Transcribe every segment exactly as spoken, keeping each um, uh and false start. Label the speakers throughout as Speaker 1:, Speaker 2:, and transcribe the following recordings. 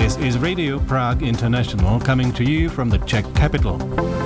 Speaker 1: This is Radio Prague International coming to you from the Czech capital.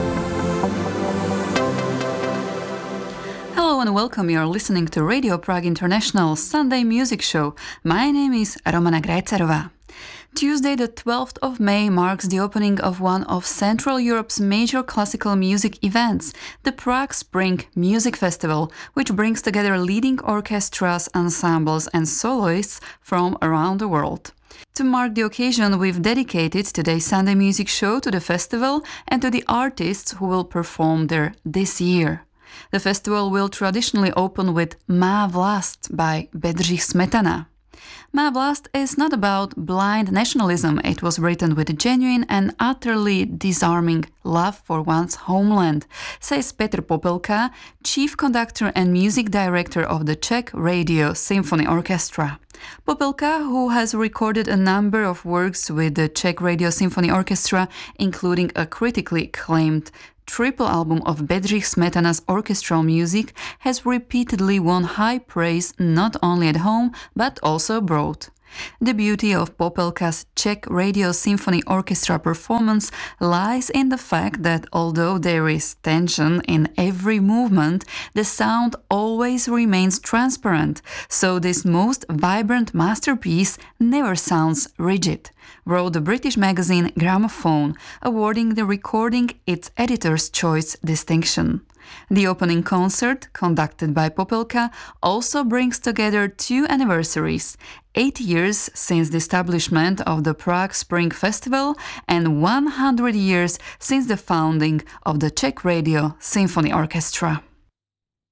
Speaker 2: Hello and welcome. You're listening to Radio Prague International Sunday Music Show. My name is Romana Grajcarova. Tuesday the twelfth of May marks the opening of one of Central Europe's major classical music events, the Prague Spring Music Festival, which brings together leading orchestras, ensembles and soloists from around the world. To mark the occasion, we've dedicated today's Sunday Music Show to the festival and to the artists who will perform there this year. The festival will traditionally open with Má vlast by Bedřich Smetana. Má vlast is not about blind nationalism. It was written with a genuine and utterly disarming love for one's homeland, says Petr Popelka, chief conductor and music director of the Czech Radio Symphony Orchestra. Popelka, who has recorded a number of works with the Czech Radio Symphony Orchestra, including a critically acclaimed triple album of Bedřich Smetana's orchestral music, has repeatedly won high praise not only at home but also abroad. The beauty of Popelka's Czech Radio Symphony Orchestra performance lies in the fact that although there is tension in every movement, the sound always remains transparent, so this most vibrant masterpiece never sounds rigid, wrote the British magazine Gramophone, awarding the recording its Editor's Choice distinction. The opening concert, conducted by Popelka, also brings together two anniversaries: eight years since the establishment of the Prague Spring Festival and one hundred years since the founding of the Czech Radio Symphony Orchestra.